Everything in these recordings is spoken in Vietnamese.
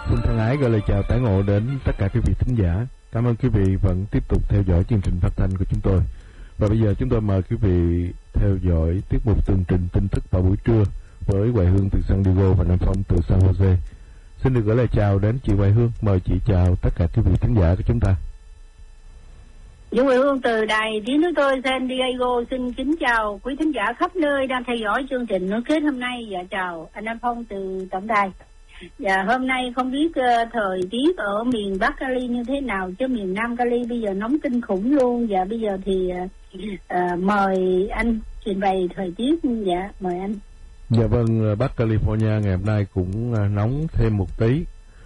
Xin thân ái gửi lời chào tái ngộ đến tất cả quý vị thính giả. Cảm ơn quý vị vẫn tiếp tục theo dõi chương trình phát thanh của chúng tôi. Và bây giờ chúng tôi mời quý vị theo dõi tiết mục tường trình tin tức vào buổi trưa với Hoài Hương từ San Diego và Nam Phong từ San Jose. Xin được gửi lời chào đến chị Hoài Hương. Mời chị chào tất cả quý vị thính giả của chúng ta. Chị Hoài Hương từ đài tiếng nói tôi San Diego xin kính chào quý thính giả khắp nơi đang theo dõi chương trình nối kết hôm nay, và chào anh Nam Phong từ tổng đài. Và hôm nay không biết thời tiết ở miền Bắc Cali như thế nào, chứ miền Nam Cali bây giờ nóng kinh khủng luôn. Và bây giờ thì mời anh trình bày thời tiết. Dạ, mời anh. Dạ vâng, Bắc California ngày hôm nay cũng nóng thêm một tí.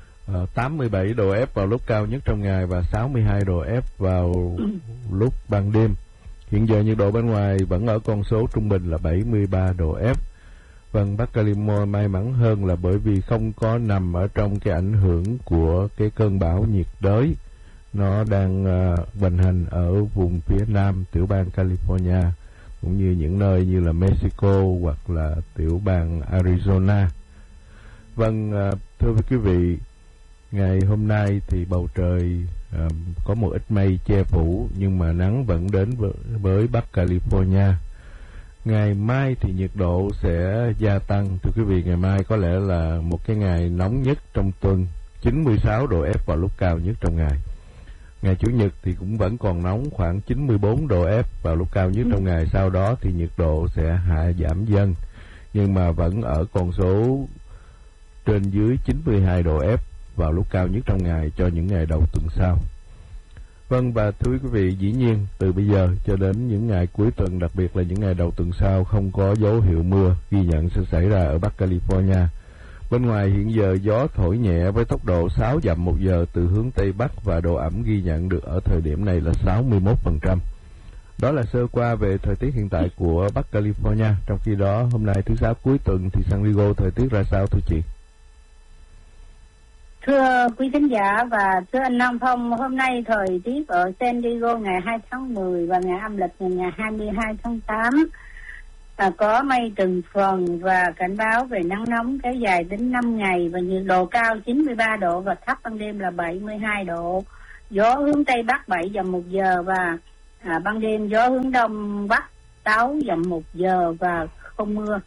87 độ F vào lúc cao nhất trong ngày và 62 độ F vào lúc ban đêm. Hiện giờ nhiệt độ bên ngoài vẫn ở con số trung bình là 73 độ F. Vâng, Bắc California may mắn hơn là bởi vì không có nằm ở trong cái ảnh hưởng của cái cơn bão nhiệt đới. Nó đang hoành hành ở vùng phía nam tiểu bang California, cũng như những nơi như là Mexico hoặc là tiểu bang Arizona. Vâng, thưa quý vị, ngày hôm nay thì bầu trời có một ít mây che phủ, nhưng mà nắng vẫn đến với Bắc California. Ngày mai thì nhiệt độ sẽ gia tăng. Thưa quý vị, ngày mai có lẽ là một cái ngày nóng nhất trong tuần, 96 độ F vào lúc cao nhất trong ngày. Ngày Chủ nhật thì cũng vẫn còn nóng, khoảng 94 độ F vào lúc cao nhất trong ngày. Sau đó thì nhiệt độ sẽ hạ giảm dần, nhưng mà vẫn ở con số trên dưới 92 độ F vào lúc cao nhất trong ngày cho những ngày đầu tuần sau. Vâng, và thưa quý vị, dĩ nhiên từ bây giờ cho đến những ngày cuối tuần, đặc biệt là những ngày đầu tuần sau, không có dấu hiệu mưa ghi nhận sẽ xảy ra ở Bắc California. Bên ngoài hiện giờ gió thổi nhẹ với tốc độ 6 dặm một giờ từ hướng Tây Bắc, và độ ẩm ghi nhận được ở thời điểm này là 61%. Đó là sơ qua về thời tiết hiện tại của Bắc California. Trong khi đó, hôm nay thứ Sáu cuối tuần thì San Diego thời tiết ra sao thưa chị? Thưa quý thính giả và thưa anh Nam Phong, hôm nay thời tiết ở San Diego ngày 2 tháng 10 và ngày âm lịch ngày 22 tháng 8 có mây từng phần và cảnh báo về nắng nóng kéo dài đến 5 ngày, và nhiệt độ cao 93 độ và thấp ban đêm là 72 độ. Gió hướng Tây Bắc 7 dặm một giờ và ban đêm gió hướng Đông Bắc 6 dặm một giờ và không mưa.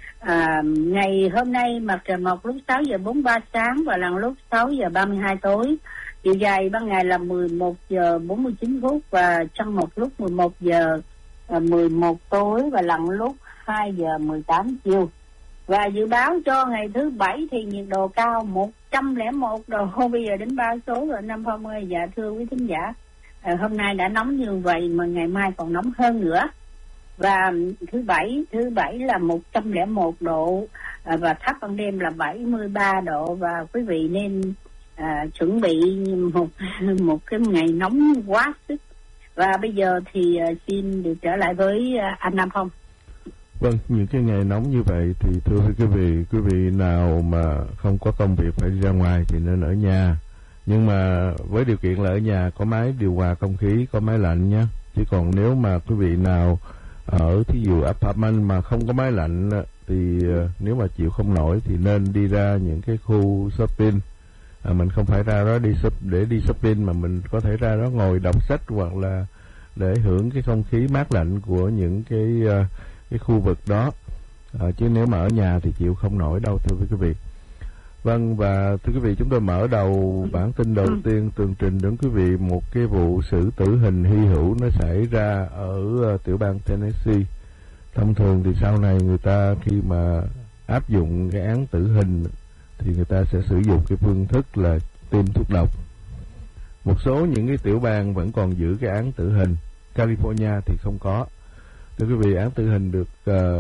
Ngày hôm nay mặt trời mọc lúc 6 giờ 43 sáng và lặn lúc 6 giờ 32 tối. Chiều dài ban ngày là 11 giờ 49 phút và trăng mọc lúc 11 giờ 11 tối và lặn lúc 2 giờ 18 chiều. Và dự báo cho ngày thứ Bảy thì nhiệt độ cao 101 độ. Bây giờ đến 3 số rồi Nam Phong ơi. Dạ thưa quý thính giả, hôm nay đã nóng như vậy mà ngày mai còn nóng hơn nữa. Và thứ bảy là 101 độ và thấp ban đêm là 73 độ, và quý vị nên chuẩn bị một cái ngày nóng quá sức. Và bây giờ thì xin được trở lại với anh Nam Phong. Vâng, những cái ngày nóng như vậy thì thưa quý vị nào mà không có công việc phải đi ra ngoài thì nên ở nhà. Nhưng mà với điều kiện là ở nhà có máy điều hòa không khí, có máy lạnh nhé. Chứ còn nếu mà quý vị nào ở thí dụ apartment mà không có máy lạnh thì nếu mà chịu không nổi thì nên đi ra những cái khu shopping. Mình không phải ra đó để đi shopping, mà mình có thể ra đó ngồi đọc sách hoặc là để hưởng cái không khí mát lạnh của những cái khu vực đó. Chứ nếu mà ở nhà thì chịu không nổi đâu thưa quý vị. Vâng, và thưa quý vị, chúng tôi mở đầu bản tin đầu tiên tường trình đến quý vị một cái vụ xử tử hình hy hữu nó xảy ra ở tiểu bang Tennessee. Thông thường thì sau này người ta khi mà áp dụng cái án tử hình thì người ta sẽ sử dụng cái phương thức là tiêm thuốc độc. Một số những cái tiểu bang vẫn còn giữ cái án tử hình, California thì không có. Thưa quý vị, án tử hình được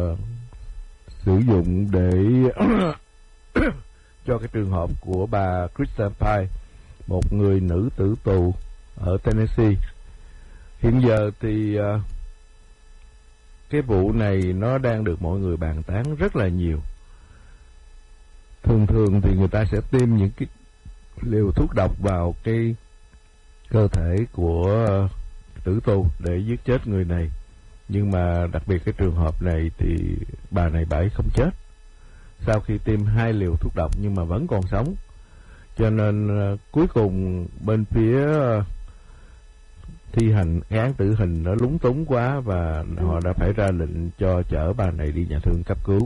sử dụng để cho cái trường hợp của bà Kristen Pye, một người nữ tử tù ở Tennessee. Hiện giờ thì cái vụ này nó đang được mọi người bàn tán rất là nhiều. Thường thì người ta sẽ tiêm những cái liều thuốc độc vào cái cơ thể của tử tù để giết chết người này. Nhưng mà đặc biệt cái trường hợp này thì bà này không chết sau khi tiêm 2 liều thuốc độc nhưng mà vẫn còn sống. Cho nên cuối cùng bên phía thi hành án tử hình nó lúng túng quá và họ đã phải ra lệnh cho chở bà này đi nhà thương cấp cứu.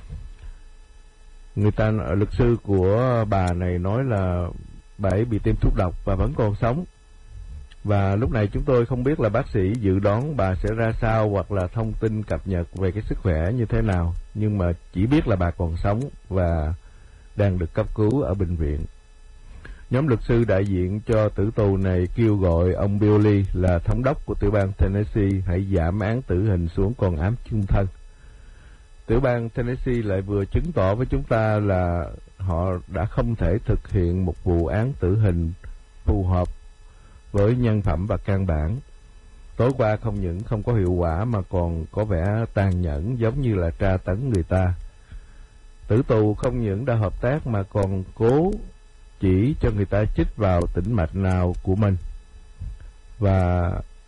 Luật sư của bà này nói là bà ấy bị tiêm thuốc độc và vẫn còn sống. Và lúc này chúng tôi không biết là bác sĩ dự đoán bà sẽ ra sao hoặc là thông tin cập nhật về cái sức khỏe như thế nào, nhưng mà chỉ biết là bà còn sống và đang được cấp cứu ở bệnh viện. Nhóm luật sư đại diện cho tử tù này kêu gọi ông Bill Lee là thống đốc của tiểu bang Tennessee hãy giảm án tử hình xuống còn án chung thân. Tiểu bang Tennessee lại vừa chứng tỏ với chúng ta là họ đã không thể thực hiện một vụ án tử hình phù hợp với nhân phẩm và căn bản. Tối qua không những không có hiệu quả mà còn có vẻ tàn nhẫn, giống như là tra tấn người ta. Tử tù không những đã hợp tác mà còn cố chỉ cho người ta chích vào tĩnh mạch nào của mình. Và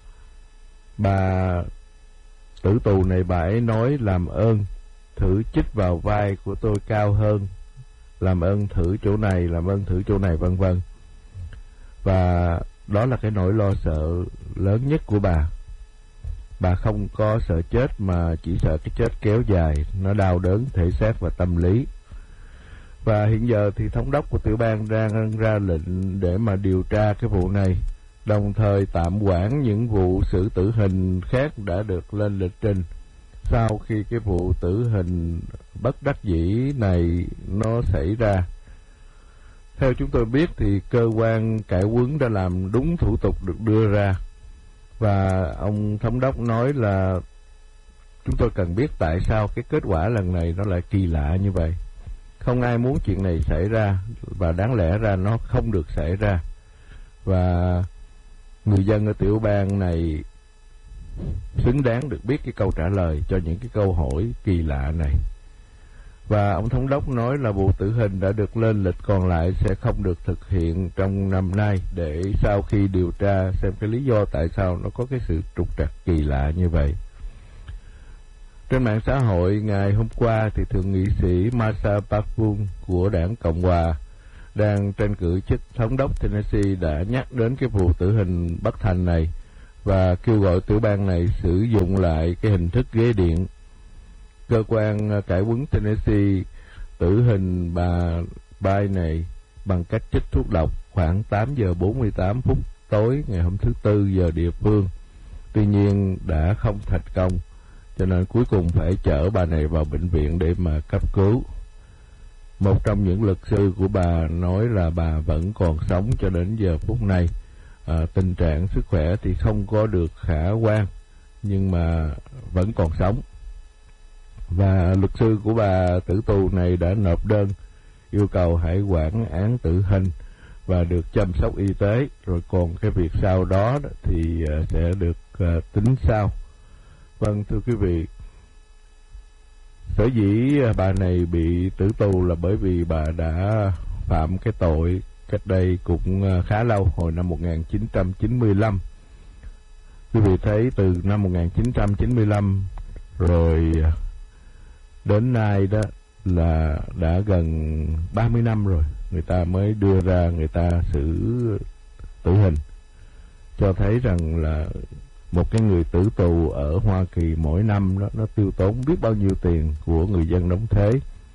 bà tử tù này bà ấy nói làm ơn thử chích vào vai của tôi cao hơn, làm ơn thử chỗ này, làm ơn thử chỗ này, vân vân. Và đó là cái nỗi lo sợ lớn nhất của bà. Bà không có sợ chết mà chỉ sợ cái chết kéo dài, nó đau đớn thể xác và tâm lý. Và hiện giờ thì thống đốc của tiểu bang đang ra lệnh để mà điều tra cái vụ này, đồng thời tạm hoãn những vụ xử tử hình khác đã được lên lịch trình sau khi cái vụ tử hình bất đắc dĩ này nó xảy ra. Theo chúng tôi biết thì cơ quan cải huấn đã làm đúng thủ tục được đưa ra, và ông thống đốc nói là chúng tôi cần biết tại sao cái kết quả lần này nó lại kỳ lạ như vậy. Không ai muốn chuyện này xảy ra và đáng lẽ ra nó không được xảy ra. Và người dân ở tiểu bang này xứng đáng được biết cái câu trả lời cho những cái câu hỏi kỳ lạ này. Và ông thống đốc nói là vụ tử hình đã được lên lịch còn lại sẽ không được thực hiện trong năm nay, để sau khi điều tra xem cái lý do tại sao nó có cái sự trục trặc kỳ lạ như vậy. Trên mạng xã hội ngày hôm qua thì thượng nghị sĩ Marsha Parkwood của đảng Cộng hòa đang tranh cử chức thống đốc Tennessee đã nhắc đến cái vụ tử hình bất thành này và kêu gọi tiểu bang này sử dụng lại cái hình thức ghế điện. Cơ quan cải huấn Tennessee tử hình bà Bai này bằng cách chích thuốc độc khoảng 8 giờ 48 phút tối ngày hôm thứ Tư giờ địa phương. Tuy nhiên đã không thành công, cho nên cuối cùng phải chở bà này vào bệnh viện để mà cấp cứu. Một trong những luật sư của bà nói là bà vẫn còn sống cho đến giờ phút này. Tình trạng sức khỏe thì không có được khả quan, nhưng mà vẫn còn sống. Và luật sư của bà tử tù này đã nộp đơn yêu cầu hãy hoãn án tử hình và được chăm sóc y tế, rồi còn cái việc sau đó thì sẽ được tính sau. Vâng, thưa quý vị, sở dĩ bà này bị tử tù là bởi vì bà đã phạm cái tội cách đây cũng khá lâu, hồi năm 1995. Quý vị thấy từ năm 1995 rồi đến nay đó là đã gần 30 năm rồi, người ta mới đưa ra người ta xử tử hình, cho thấy rằng là một cái người tử tù ở Hoa Kỳ mỗi năm đó, nó tiêu tốn biết bao nhiêu tiền của người dân đóng thuế.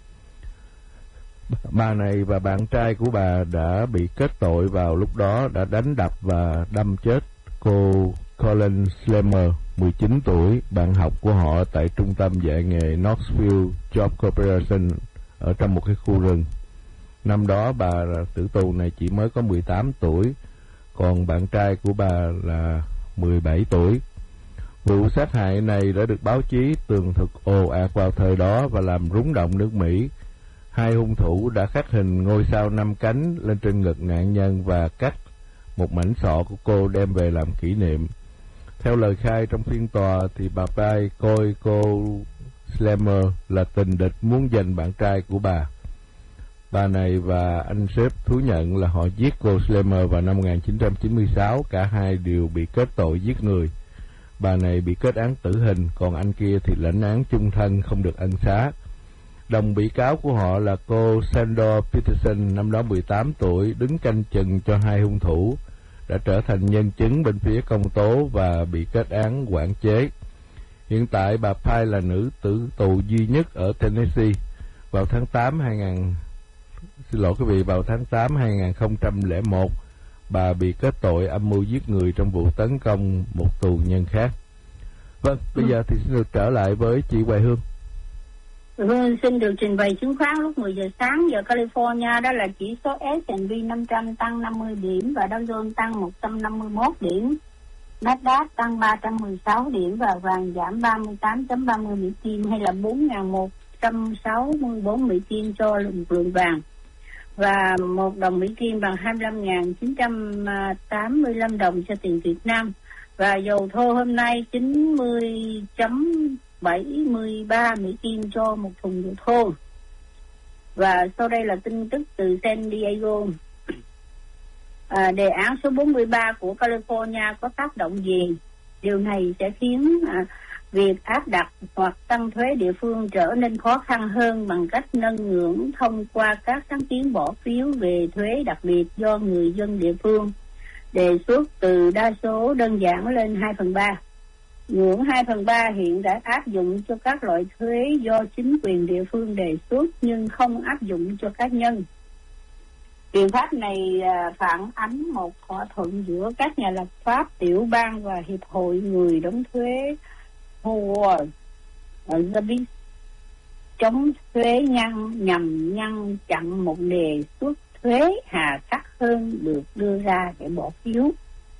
Bà này và bạn trai của bà đã bị kết tội vào lúc đó, đã đánh đập và đâm chết cô Colin Slammer, 19 tuổi, bạn học của họ tại trung tâm dạy nghề Knoxville Job Corporation ở trong một cái khu rừng. Năm đó bà tử tù này chỉ mới có 18 tuổi, còn bạn trai của bà là 17 tuổi. Vụ sát hại này đã được báo chí tường thuật ồ ạt vào thời đó và làm rúng động nước Mỹ. Hai hung thủ đã khắc hình ngôi sao 5 cánh lên trên ngực nạn nhân và cắt một mảnh sọ của cô đem về làm kỷ niệm. Theo lời khai trong phiên tòa thì bà Bai coi cô Slammer là tình địch muốn giành bạn trai của bà. Bà này và anh sếp thú nhận là họ giết cô Slammer vào năm 1996, cả hai đều bị kết tội giết người. Bà này bị kết án tử hình, còn anh kia thì lãnh án chung thân không được ân xá. Đồng bị cáo của họ là cô Sandor Peterson, năm đó 18 tuổi, đứng canh chừng cho hai hung thủ, đã trở thành nhân chứng bên phía công tố và bị kết án quản chế. Hiện tại bà Pye là nữ tử tù duy nhất ở Tennessee. Vào tháng 8 2001, bà bị kết tội âm mưu giết người trong vụ tấn công một tù nhân khác. Vâng, bây giờ thì xin được trở lại với chị Hoài Hương. Hương xin được trình bày chứng khoán lúc 10 giờ sáng giờ California, đó là chỉ số S&P 500 tăng 50 điểm và Dow Jones tăng 151 điểm. Nasdaq tăng 316 điểm và vàng giảm 38.30 Mỹ Kim hay là 4.164 Mỹ Kim cho lượng vàng. Và một đồng Mỹ Kim bằng 25.985 đồng cho tiền Việt Nam. Và dầu thô hôm nay 90.73 Mỹ Kim cho một thùng dầu thô. Và sau đây là tin tức từ San Diego. Đề án số 43 của California có tác động gì? Điều này sẽ khiến việc áp đặt hoặc tăng thuế địa phương trở nên khó khăn hơn bằng cách nâng ngưỡng thông qua các sáng kiến bỏ phiếu về thuế đặc biệt do người dân địa phương đề xuất từ đa số đơn giản lên 2/3. Ngưỡng 2/3 hiện đã áp dụng cho các loại thuế do chính quyền địa phương đề xuất nhưng không áp dụng cho cá nhân. Biện pháp này phản ánh một thỏa thuận giữa các nhà lập pháp tiểu bang và Hiệp hội người đóng thuế Howard chống thuế nhằm ngăn chặn một đề xuất thuế hà khắc hơn được đưa ra để bỏ phiếu.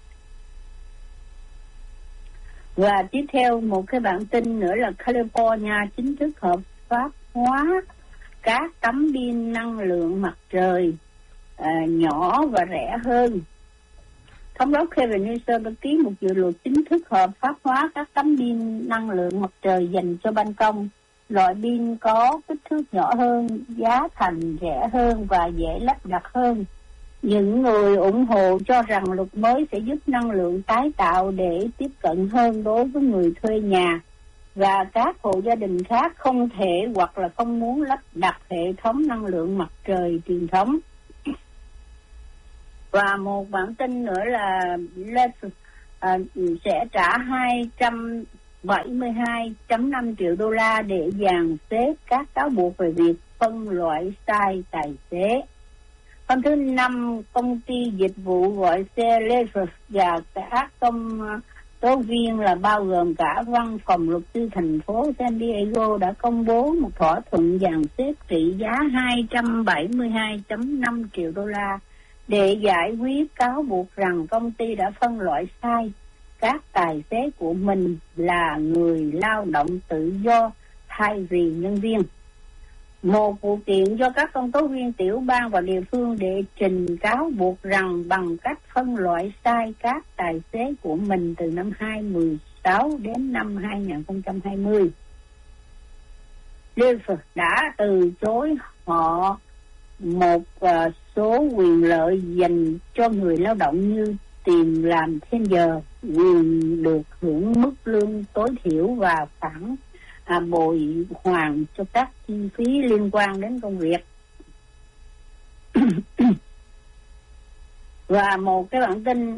Và tiếp theo một cái bản tin nữa là California chính thức hợp pháp hóa các tấm pin năng lượng mặt trời nhỏ và rẻ hơn. Thống đốc Kevin Newsom đã ký một dự luật chính thức hợp pháp hóa các tấm pin năng lượng mặt trời dành cho ban công. Loại pin có kích thước nhỏ hơn, giá thành rẻ hơn và dễ lắp đặt hơn. Những người ủng hộ cho rằng luật mới sẽ giúp năng lượng tái tạo để tiếp cận hơn đối với người thuê nhà và các hộ gia đình khác không thể hoặc là không muốn lắp đặt hệ thống năng lượng mặt trời truyền thống. Và một bản tin nữa là sẽ trả 272.5 triệu đô la để dàn xếp các cáo buộc về việc phân loại sai tài xế. Hôm thứ Năm, công ty dịch vụ gọi xe Lexus và các công tố viên là bao gồm cả văn phòng luật sư thành phố San Diego đã công bố một thỏa thuận dàn xếp trị giá 272.5 triệu đô la để giải quyết cáo buộc rằng công ty đã phân loại sai các tài xế của mình là người lao động tự do thay vì nhân viên. Một vụ kiện do các công tố viên tiểu bang và địa phương để trình cáo buộc rằng bằng cách phân loại sai các tài xế của mình từ năm 2016 đến năm 2020. Lexus đã từ chối họ một số quyền lợi dành cho người lao động như tìm làm thêm giờ, quyền được hưởng mức lương tối thiểu và phản bồi hoàn cho các chi phí liên quan đến công việc. Và một cái bản tin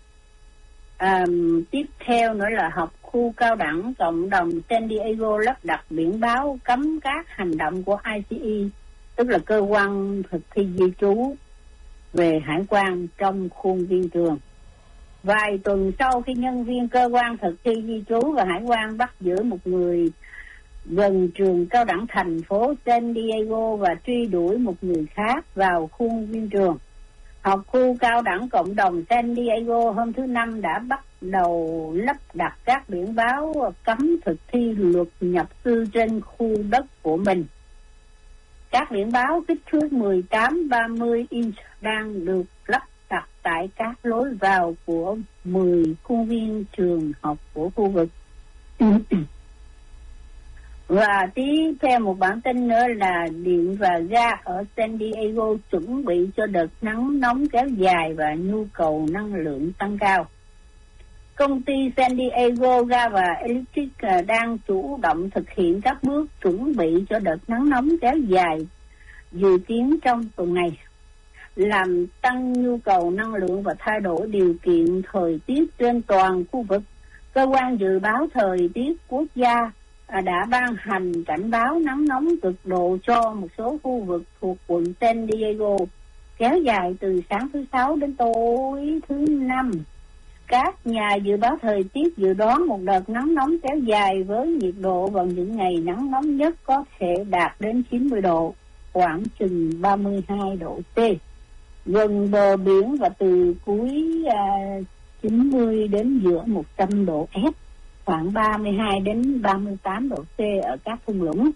tiếp theo nữa là học khu cao đẳng cộng đồng San Diego lắp đặt biển báo cấm các hành động của ICE, tức là cơ quan thực thi di trú về hải quan trong khuôn viên trường. Vài tuần sau khi nhân viên cơ quan thực thi di trú và hải quan bắt giữ một người gần trường cao đẳng thành phố San Diego và truy đuổi một người khác vào khuôn viên trường. Học khu cao đẳng cộng đồng San Diego hôm thứ Năm đã bắt đầu lắp đặt các biển báo cấm thực thi luật nhập cư trên khu đất của mình. Các biển báo kích thước 18-30 inch đang được lắp đặt tại các lối vào của 10 khuôn viên trường học của khu vực. Và tiếp theo một bản tin nữa là điện và ga ở San Diego chuẩn bị cho đợt nắng nóng kéo dài và nhu cầu năng lượng tăng cao. công ty San Diego Gas và Electric đang chủ động thực hiện các bước chuẩn bị cho đợt nắng nóng kéo dài dự kiến trong tuần này, làm tăng nhu cầu năng lượng và thay đổi điều kiện thời tiết trên toàn khu vực. Cơ quan dự báo thời tiết quốc gia đã ban hành cảnh báo nắng nóng cực độ cho một số khu vực thuộc quận San Diego, kéo dài từ sáng thứ Sáu đến tối thứ Năm. Các nhà dự báo thời tiết dự đoán một đợt nắng nóng kéo dài với nhiệt độ vào những ngày nắng nóng nhất có thể đạt đến 90 độ, khoảng chừng 32 độ C, gần bờ biển và từ cuối 90 đến giữa 100 độ F, khoảng 32 đến 38 độ C ở các thung lũng.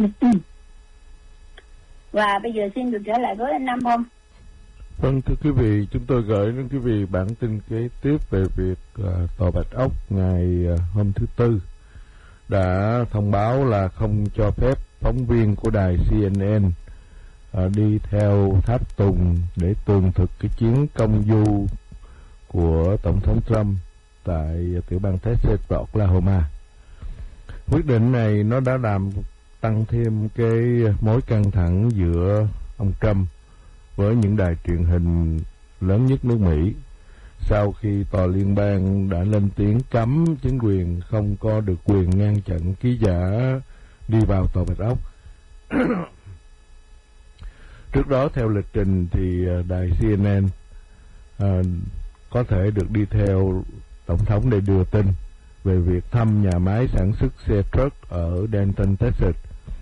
Và bây giờ xin được trở lại với anh Năm không? Vâng, thưa quý vị, chúng tôi gửi đến quý vị bản tin kế tiếp về việc Tòa Bạch Ốc ngày hôm thứ Tư đã thông báo là không cho phép phóng viên của đài CNN đi theo tháp tùng để tường thực cái chuyến công du của Tổng thống Trump tại tiểu bang Texas và Oklahoma. Quyết định này nó đã làm tăng thêm cái mối căng thẳng giữa ông Trump với những đài truyền hình lớn nhất nước Mỹ sau khi tòa liên bang đã lên tiếng cấm chính quyền không có được quyền ngăn chặn ký giả đi vào Tòa Bạch Ốc. Trước đó theo lịch trình thì đài CNN có thể được đi theo Tổng thống để đưa tin về việc thăm nhà máy sản xuất xe truck ở Denton, Texas,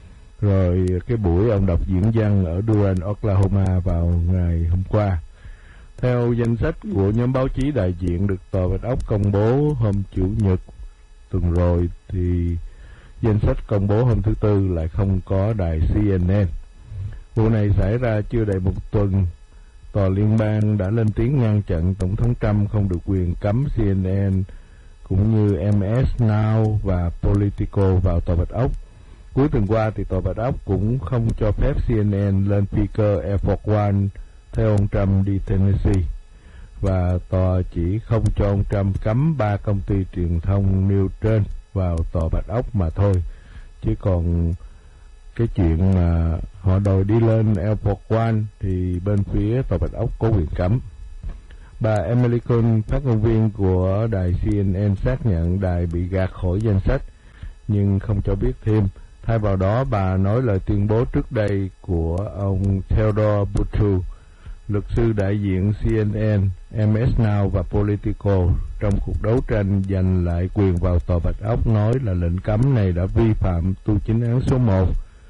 rồi cái buổi ông đọc diễn văn ở Durant, Oklahoma vào ngày hôm qua. Theo danh sách của nhóm báo chí đại diện được Tòa Bạch Ốc công bố hôm Chủ nhật tuần rồi, thì danh sách công bố hôm thứ Tư lại không có đài CNN. Vụ này xảy ra chưa đầy một tuần, Tòa liên bang đã lên tiếng ngăn chặn Tổng thống Trump không được quyền cấm CNN cũng như MS Now và Politico vào Tòa Bạch Ốc. Cuối tuần qua thì Tòa Bạch Ốc cũng không cho phép CNN lên phi cơ Air Force One theo ông Trump đi Tennessee, và tòa chỉ không cho ông Trump cấm 3 công ty truyền thông nêu trên vào Tòa Bạch Ốc mà thôi, chứ còn cái chuyện mà họ đòi đi lên Air Force One thì bên phía Tòa Bạch Ốc có quyền cấm. Bà Emily Kuhn, phát ngôn viên của đài CNN, xác nhận đài bị gạt khỏi danh sách nhưng không cho biết thêm. Thay vào đó, bà nói lời tuyên bố trước đây của ông Theodore Boutrous, luật sư đại diện CNN, MS Now và Politico trong cuộc đấu tranh giành lại quyền vào Tòa Bạch Ốc, nói là lệnh cấm này đã vi phạm tu chính án số 1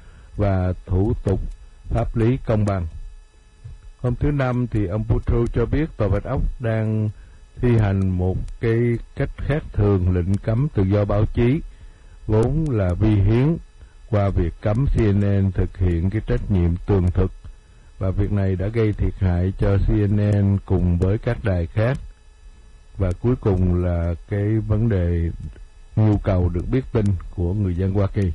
và thủ tục pháp lý công bằng. Hôm thứ Năm thì ông Boutrous cho biết Tòa Bạch Ốc đang thi hành một cái cách khác thường lệnh cấm tự do báo chí, vốn là vi hiến, qua việc cấm CNN thực hiện cái trách nhiệm tường thực, và việc này đã gây thiệt hại cho CNN cùng với các đài khác. Và cuối cùng là cái vấn đề nhu cầu được biết tin của người dân Hoa Kỳ.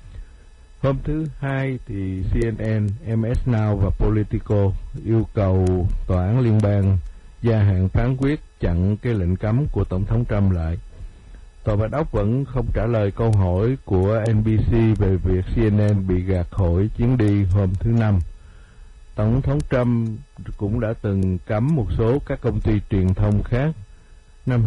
Hôm thứ Hai thì CNN, MS Now và Politico yêu cầu Tòa án Liên bang gia hạn phán quyết chặn cái lệnh cấm của Tổng thống Trump lại. Tòa Bạch Ốc vẫn không trả lời câu hỏi của NBC về việc CNN bị gạt khỏi chuyến đi hôm thứ Năm. Tổng thống Trump cũng đã từng cấm một số các công ty truyền thông khác. Năm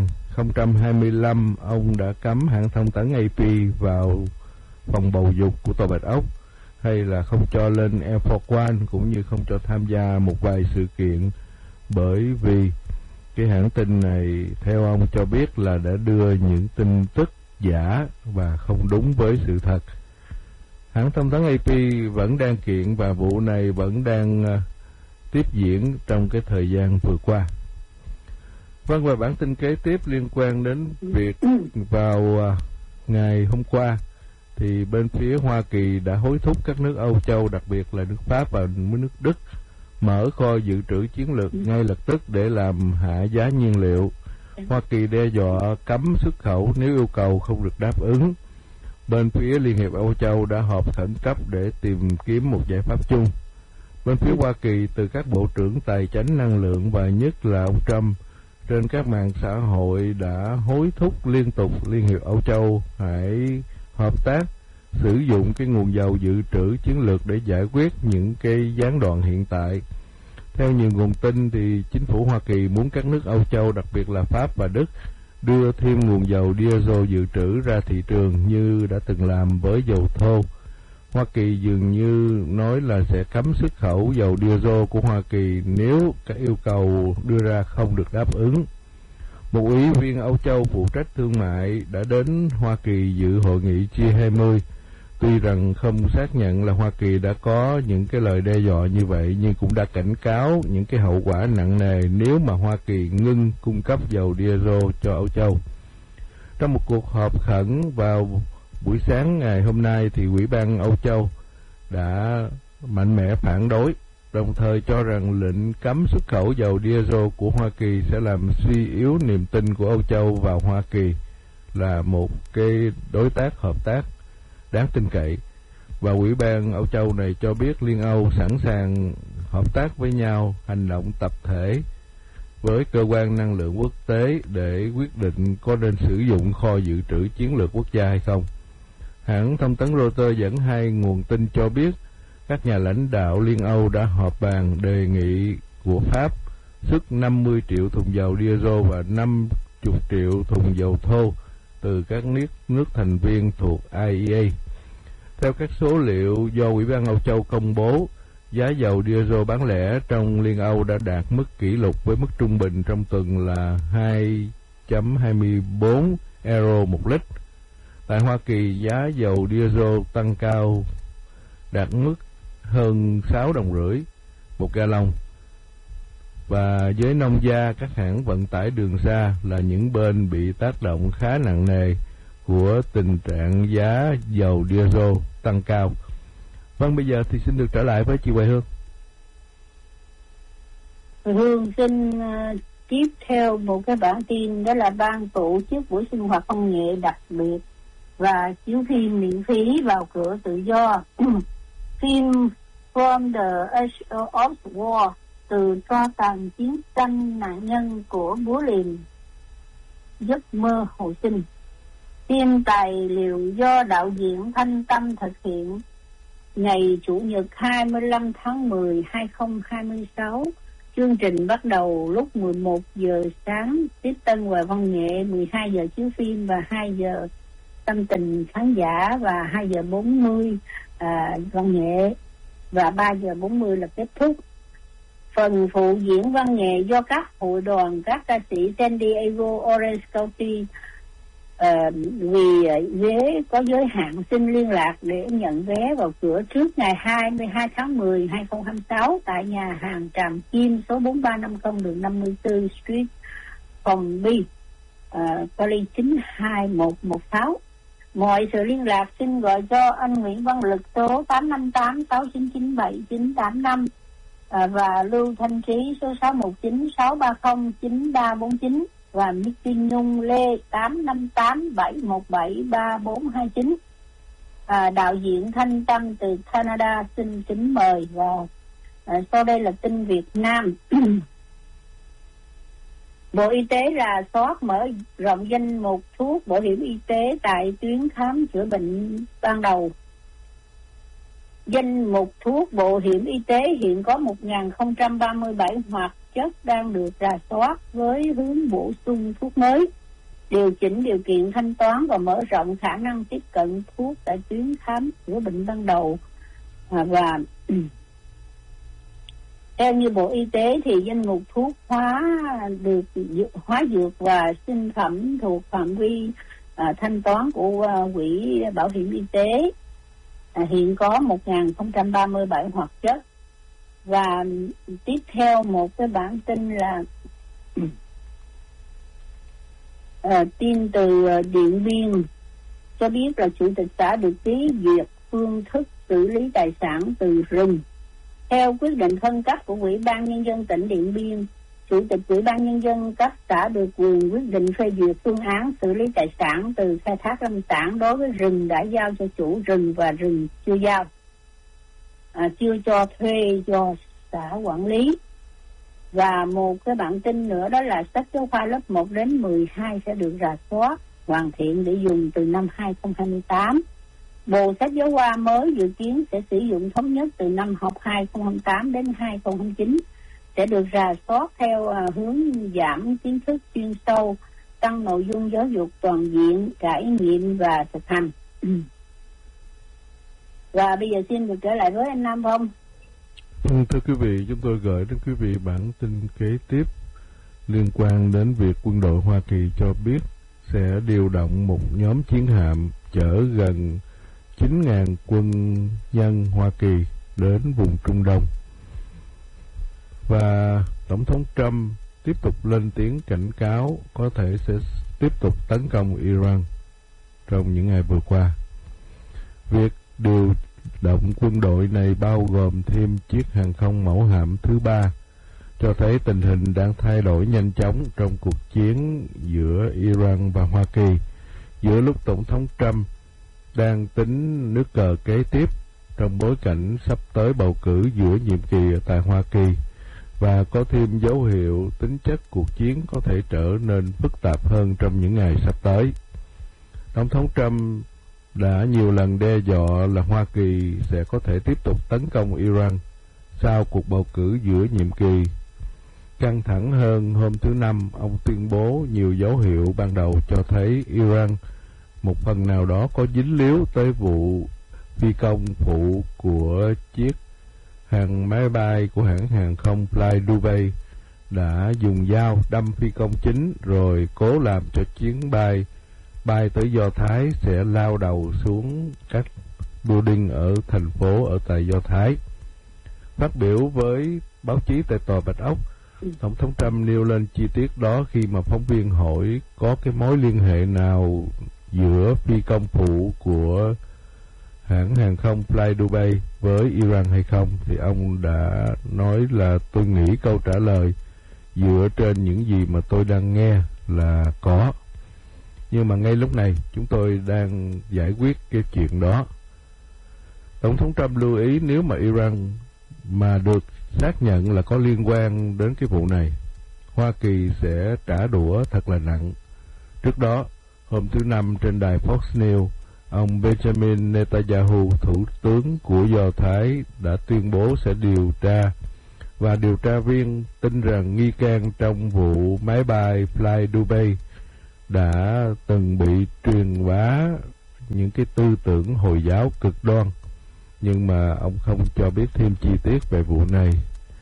2025, ông đã cấm hãng thông tấn AP vào phòng bầu dục của Tòa Bạch Ốc, hay là không cho lên Air Force One, cũng như không cho tham gia một vài sự kiện, bởi vì cái hãng tin này theo ông cho biết là đã đưa những tin tức giả và không đúng với sự thật. Hãng thông tấn AP vẫn đang kiện và vụ này vẫn đang tiếp diễn trong cái thời gian vừa qua. Vâng, và bản tin kế tiếp liên quan đến việc vào ngày hôm qua thì bên phía Hoa Kỳ đã hối thúc các nước Âu Châu, đặc biệt là nước Pháp và nước Đức, mở kho dự trữ chiến lược ngay lập tức để làm hạ giá nhiên liệu. Hoa Kỳ đe dọa cấm xuất khẩu nếu yêu cầu không được đáp ứng. Bên phía Liên hiệp Âu Châu đã họp khẩn cấp để tìm kiếm một giải pháp chung. Bên phía Hoa Kỳ, từ các bộ trưởng tài chánh năng lượng và nhất là ông Trump, trên các mạng xã hội đã hối thúc liên tục Liên hiệp Âu Châu hãy hợp tác sử dụng cái nguồn dầu dự trữ chiến lược để giải quyết những cái gián đoạn hiện tại. Theo nhiều nguồn tin thì chính phủ Hoa Kỳ muốn các nước Âu Châu, đặc biệt là Pháp và Đức, đưa thêm nguồn dầu diesel dự trữ ra thị trường như đã từng làm với dầu thô. Hoa Kỳ dường như nói là sẽ cấm xuất khẩu dầu diesel của Hoa Kỳ nếu các yêu cầu đưa ra không được đáp ứng. Một ủy viên Âu Châu phụ trách thương mại đã đến Hoa Kỳ dự hội nghị G20. Tuy rằng không xác nhận là Hoa Kỳ đã có những cái lời đe dọa như vậy, nhưng cũng đã cảnh cáo những cái hậu quả nặng nề nếu mà Hoa Kỳ ngưng cung cấp dầu diesel cho Âu Châu. Trong một cuộc họp khẩn vào buổi sáng ngày hôm nay thì Ủy ban Âu Châu đã mạnh mẽ phản đối, đồng thời cho rằng lệnh cấm xuất khẩu dầu diesel của Hoa Kỳ sẽ làm suy yếu niềm tin của Âu Châu vào Hoa Kỳ là một cái đối tác hợp tác đáng tin cậy. Và Ủy ban Âu Châu này cho biết Liên Âu sẵn sàng hợp tác với nhau, hành động tập thể với cơ quan năng lượng quốc tế để quyết định có nên sử dụng kho dự trữ chiến lược quốc gia hay không. Hãng thông tấn Reuters dẫn hai nguồn tin cho biết các nhà lãnh đạo Liên Âu đã họp bàn đề nghị của Pháp xuất 50 triệu thùng dầu diesel và 50 triệu thùng dầu thô từ các nước thành viên thuộc IEA. Theo các số liệu do Ủy ban Âu Châu công bố, giá dầu diesel bán lẻ trong Liên Âu đã đạt mức kỷ lục với mức trung bình trong tuần là 2.24 euro một lít. Tại Hoa Kỳ, giá dầu diesel tăng cao đạt mức hơn 6,5 đồng một gallon. Và với nông gia, các hãng vận tải đường xa là những bên bị tác động khá nặng nề của tình trạng giá dầu diesel tăng cao. Vâng, bây giờ thì xin được trở lại với chị Hoài Hương. Hương xin tiếp theo một cái bản tin, đó là ban tổ chức buổi sinh hoạt văn nghệ đặc biệt và chiếu phim miễn phí vào cửa tự do. Phim From the Edge of War, từ tro tàn chiến tranh, nạn nhân của búa liềm giấc mơ hồi sinh. Phim tài liệu do đạo diễn Thanh Tâm thực hiện. Ngày Chủ nhật 25 tháng 10, 2026, chương trình bắt đầu lúc 11 giờ sáng, tiếp tân và văn nghệ, 12 giờ chiếu phim và 2 giờ tâm tình khán giả và 2 giờ 40 văn nghệ và 3 giờ 40 là kết thúc. Phần phụ diễn văn nghệ do các hội đoàn, các ca sĩ San Diego, Orange County. Vì vé có giới hạn, xin liên lạc để nhận vé vào cửa trước ngày 22 tháng 10, 2026 tại nhà hàng Tràm Chim số 4350 đường 54 Street, phòng B, Cali 92116. Mọi sự liên lạc xin gọi cho anh Nguyễn Văn Lực số 858 699 7985 và Lưu Thanh Trí số 619 630 9349 và Mickey Nhung Lê 858 717 3429. Đạo diễn Thanh Tâm từ Canada xin kính mời. Và sau đây là tin Việt Nam. Bộ Y tế rà soát mở rộng danh mục thuốc bảo hiểm y tế tại tuyến khám chữa bệnh ban đầu. Danh mục thuốc bảo hiểm y tế hiện có 1037 hoạt chất đang được rà soát với hướng bổ sung thuốc mới, điều chỉnh điều kiện thanh toán và mở rộng khả năng tiếp cận thuốc tại tuyến khám chữa bệnh ban đầu. Và theo như Bộ Y tế thì danh mục thuốc hóa dược và sinh phẩm thuộc phạm vi thanh toán của Quỹ Bảo hiểm Y tế hiện có 1037 hoạt chất. Và tiếp theo một cái bản tin là tin từ Điện Biên cho biết là Chủ tịch xã được ký duyệt phương thức xử lý tài sản từ rừng. Theo quyết định phân cấp của Ủy ban Nhân dân tỉnh Điện Biên, Chủ tịch Ủy ban Nhân dân cấp xã được quyền quyết định phê duyệt phương án xử lý tài sản từ khai thác lâm sản đối với rừng đã giao cho chủ rừng và rừng chưa giao, chưa cho thuê do xã quản lý. Và một cái bản tin nữa đó là sách giáo khoa lớp 1 đến 12 sẽ được rà soát, hoàn thiện để dùng từ năm 2028. Bộ sách giáo khoa mới dự kiến sẽ sử dụng thống nhất từ năm học 2028 đến 2029, sẽ được rà soát theo hướng giảm kiến thức chuyên sâu, tăng nội dung giáo dục toàn diện, trải nghiệm và thực hành. Và bây giờ xin được trở lại với anh Nam Phong. Thưa quý vị, chúng tôi gửi đến quý vị bản tin kế tiếp liên quan đến việc quân đội Hoa Kỳ cho biết sẽ điều động một nhóm chiến hạm chở gần 9.000 quân nhân Hoa Kỳ đến vùng Trung Đông. Và Tổng thống Trump tiếp tục lên tiếng cảnh cáo có thể sẽ tiếp tục tấn công Iran trong những ngày vừa qua. Việc điều động quân đội này bao gồm thêm chiếc hàng không mẫu hạm thứ 3, cho thấy tình hình đang thay đổi nhanh chóng trong cuộc chiến giữa Iran và Hoa Kỳ, giữa lúc Tổng thống Trump đang tính nước cờ kế tiếp trong bối cảnh sắp tới bầu cử giữa nhiệm kỳ tại Hoa Kỳ, và có thêm dấu hiệu tính chất cuộc chiến có thể trở nên phức tạp hơn trong những ngày sắp tới. Tổng thống Trump đã nhiều lần đe dọa là Hoa Kỳ sẽ có thể tiếp tục tấn công Iran sau cuộc bầu cử giữa nhiệm kỳ. Căng thẳng hơn, hôm thứ Năm, ông tuyên bố nhiều dấu hiệu ban đầu cho thấy Iran một phần nào đó có dính líu tới vụ phi công phụ của chiếc hàng máy bay của hãng hàng không Fly Dubai đã dùng dao đâm phi công chính rồi cố làm cho chuyến bay tới Do Thái sẽ lao đầu xuống các building ở thành phố ở tại Do Thái. Phát biểu với báo chí tại Tòa Bạch Ốc, Tổng thống Trump nêu lên chi tiết đó khi mà phóng viên hỏi có cái mối liên hệ nào giữa phi công phụ của hãng hàng không Fly Dubai với Iran hay không, thì ông đã nói là tôi nghĩ câu trả lời dựa trên những gì mà tôi đang nghe là có. Nhưng mà ngay lúc này chúng tôi đang giải quyết cái chuyện đó. Tổng thống Trump lưu ý nếu mà Iran mà được xác nhận là có liên quan đến cái vụ này, Hoa Kỳ sẽ trả đũa thật là nặng. Trước đó, hôm thứ Năm trên đài Fox News, ông Benjamin Netanyahu, thủ tướng của Do Thái, đã tuyên bố sẽ điều tra, và điều tra viên tin rằng nghi can trong vụ máy bay Fly Dubai đã từng bị truyền bá những cái tư tưởng Hồi giáo cực đoan, nhưng mà ông không cho biết thêm chi tiết về vụ này.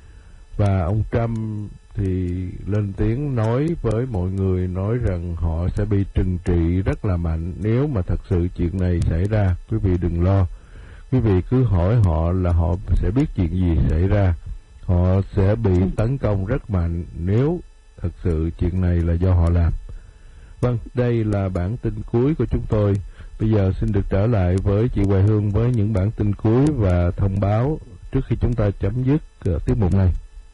Và ông Trump thì lên tiếng nói với mọi người, nói rằng họ sẽ bị trừng trị rất là mạnh nếu mà thật sự chuyện này xảy ra. Quý vị đừng lo, quý vị cứ hỏi họ là họ sẽ biết chuyện gì xảy ra. Họ sẽ bị tấn công rất mạnh nếu thật sự chuyện này là do họ làm. Vâng, đây là bản tin cuối của chúng tôi. Bây giờ xin được trở lại với chị Hoài Hương với những bản tin cuối và thông báo trước khi chúng ta chấm dứt tiết mục này.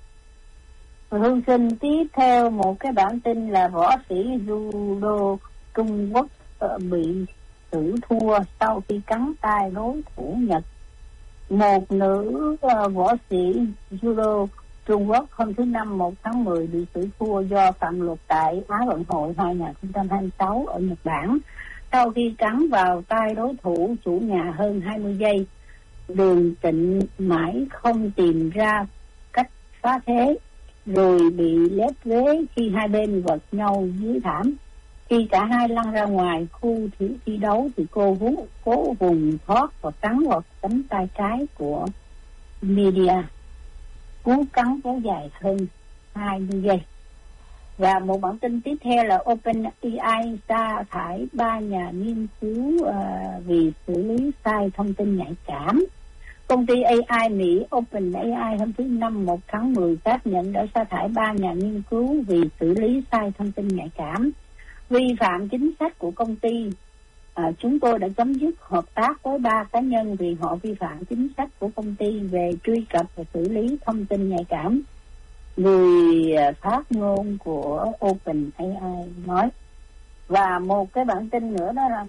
Hương xin tiếp theo một cái bản tin là võ sĩ judo Trung Quốc bị xử thua sau khi cắn tay đối thủ Nhật. Một nữ võ sĩ judo Trung Quốc hôm thứ Năm 1 tháng 10 bị xử thua do phạm luật tại Á vận hội 2026 ở Nhật Bản sau khi cắn vào tay đối thủ chủ nhà hơn 20 giây. Đường Tịnh mãi không tìm ra cách phá thế, rồi bị lép vế khi hai bên vật nhau dưới thảm. Khi cả hai lăn ra ngoài khu thi đấu thì cô cố vùng thoát và cắn vào cánh tay trái của Media. Cú cắn kéo dài hơn 20 giây. Và một bản tin tiếp theo là OpenAI sa thải 3 nhà nghiên cứu vì xử lý sai thông tin nhạy cảm. Công ty AI Mỹ OpenAI hôm thứ Năm 1 tháng 10 xác nhận đã sa thải 3 nhà nghiên cứu vì xử lý sai thông tin nhạy cảm, vi phạm chính sách của công ty. Chúng tôi đã chấm dứt hợp tác với 3 cá nhân vì họ vi phạm chính sách của công ty về truy cập và xử lý thông tin nhạy cảm. Người phát ngôn của OpenAI nói. Và một cái bản tin nữa đó là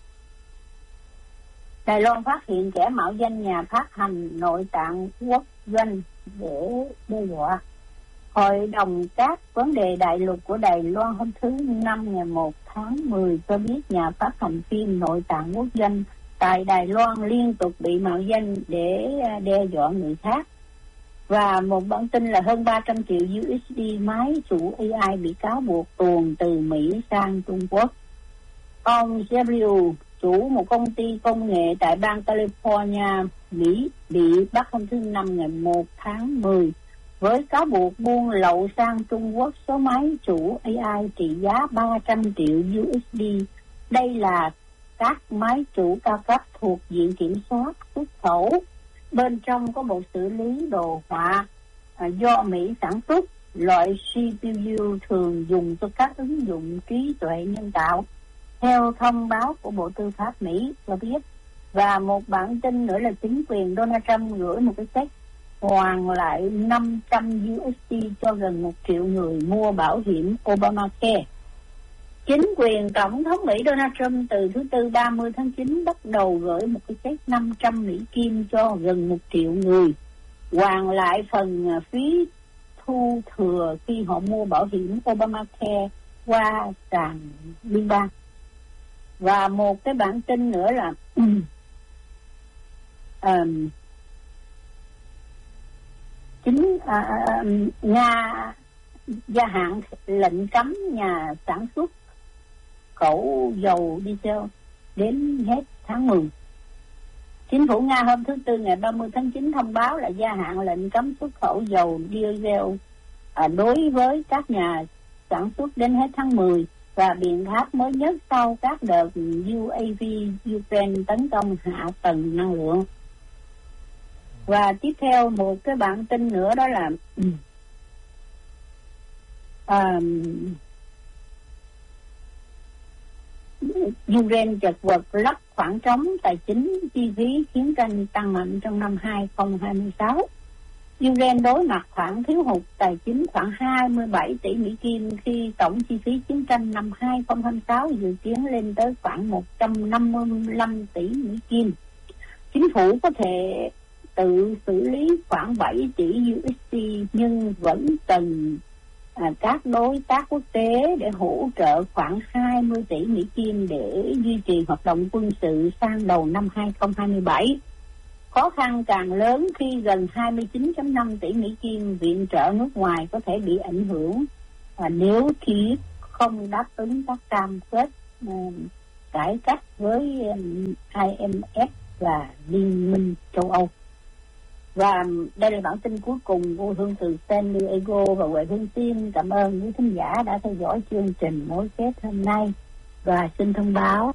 Đài Loan phát hiện kẻ mạo danh nhà phát hành nội tạng quốc doanh để đe dọa. Hội đồng các vấn đề đại lục của Đài Loan hôm thứ Năm ngày 1 tháng 10 cho biết nhà phát hành phim Nội tạng quốc doanh tại Đài Loan liên tục bị mạo danh để đe dọa người khác. Và một bản tin là hơn 300 triệu USD máy chủ AI bị cáo buộc tuồn từ Mỹ sang Trung Quốc. Ông Gabriel, chủ một công ty công nghệ tại bang California, Mỹ, bị bắt hôm thứ Năm ngày 1 tháng 10 với cáo buộc buôn lậu sang Trung Quốc số máy chủ AI trị giá 300 triệu USD. Đây là các máy chủ cao cấp thuộc diện kiểm soát xuất khẩu. Bên trong có bộ xử lý đồ họa do Mỹ sản xuất, loại CPU thường dùng cho các ứng dụng trí tuệ nhân tạo, theo thông báo của Bộ Tư pháp Mỹ cho biết. Và một bản tin nữa là chính quyền Donald Trump gửi một cái check hoàn lại 500 USD cho gần 1 triệu người mua bảo hiểm Obamacare. Chính quyền Tổng thống Mỹ Donald Trump từ thứ Tư 30 tháng 9 bắt đầu gửi một cái check 500 Mỹ Kim cho gần 1 triệu người, hoàn lại phần phí thu thừa khi họ mua bảo hiểm Obamacare qua sàn liên bang. Và một cái bản tin nữa là Nga gia hạn lệnh cấm nhà sản xuất khẩu dầu diesel đến hết tháng 10. Chính phủ Nga hôm thứ Tư ngày 30 tháng 9 thông báo là gia hạn lệnh cấm xuất khẩu dầu diesel đối với các nhà sản xuất đến hết tháng 10, và biện pháp mới nhất sau các đợt UAV Ukraine tấn công hạ tầng năng lượng. Và tiếp theo một cái bản tin nữa đó là Ukraine chật vật lấp khoảng trống tài chính chi phí chiến tranh tăng mạnh trong năm 2026. Ukraine đối mặt khoản thiếu hụt tài chính khoảng 27 tỷ Mỹ Kim khi tổng chi phí chiến tranh năm 2026 dự kiến lên tới khoảng 155 tỷ Mỹ Kim. Chính phủ có thể tự xử lý khoảng 7 tỷ USD nhưng vẫn cần các đối tác quốc tế để hỗ trợ khoảng 20 tỷ Mỹ Kim để duy trì hoạt động quân sự sang đầu năm 2027. Khó khăn càng lớn khi gần 29.5 tỷ Mỹ Kim viện trợ nước ngoài có thể bị ảnh hưởng nếu Kyiv không đáp ứng các cam kết cải cách với IMF và Liên minh châu Âu. Và đây là bản tin cuối cùng của Hương từ San Diego, và Huệ Hương xin cảm ơn quý khán giả đã theo dõi chương trình nối kết hôm nay. Và xin thông báo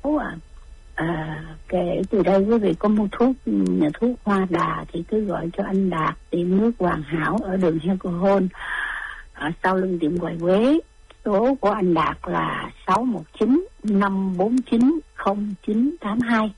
kể từ đây quý vị có mua thuốc nhà thuốc Hoa Đà thì cứ gọi cho anh Đạt tiệm nước Hoàn Hảo ở đường Hecor sau lưng tiệm Hoài Quế. Số của anh Đạt là 619-549-0982,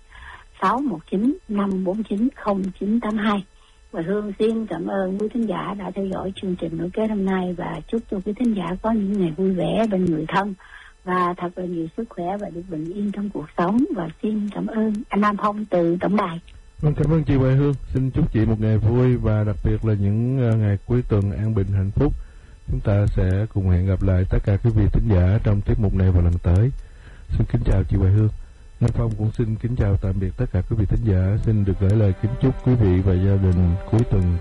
619-549-0982. Và Hương xin cảm ơn quý thính giả đã theo dõi chương trình nối kết hôm nay, và chúc cho quý thính giả có những ngày vui vẻ bên người thân và thật là nhiều sức khỏe và được bình yên trong cuộc sống. Và xin cảm ơn anh Nam Phong từ tổng đài. Vâng, cảm ơn chị Huệ Hương. Xin chúc chị một ngày vui và đặc biệt là những ngày cuối tuần an bình hạnh phúc. Chúng ta sẽ cùng hẹn gặp lại tất cả quý vị thính giả trong tiết mục này vào lần tới. Xin kính chào chị Huệ Hương. Nam Phong cũng xin kính chào tạm biệt tất cả quý vị thính giả. Xin được gửi lời kính chúc quý vị và gia đình cuối tuần